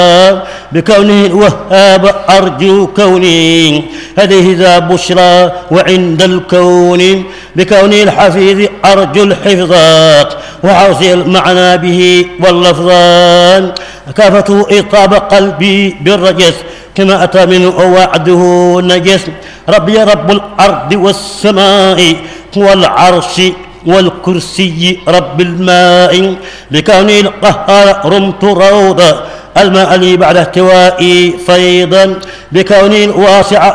بكونه الوهاب أرجو كوني هذه ذا بشرى وعند الكون بكونه الحفيظ أرجو الحفظات وحوصي المعنى به واللفظان كافته إطاب قلبي بالرجس كما أتى منه وعده نجس ربي رب الأرض والسماء والعرش والكرسي رب الماء بكوني القهار رمت روضا الماء لي بعد احتوائي فيضا بكوني الواسع